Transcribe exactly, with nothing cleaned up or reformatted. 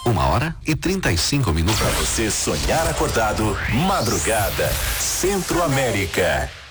Uma hora e trinta e cinco minutos. Pra você sonhar acordado, madrugada, Centro-América.